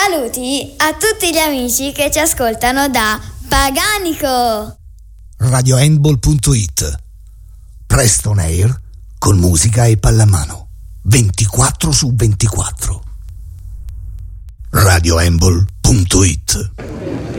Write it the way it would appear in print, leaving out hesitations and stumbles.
Saluti a tutti gli amici che ci ascoltano da Paganico. RadioHandball.it. Presto on air con musica e pallamano 24/24. RadioHandball.it.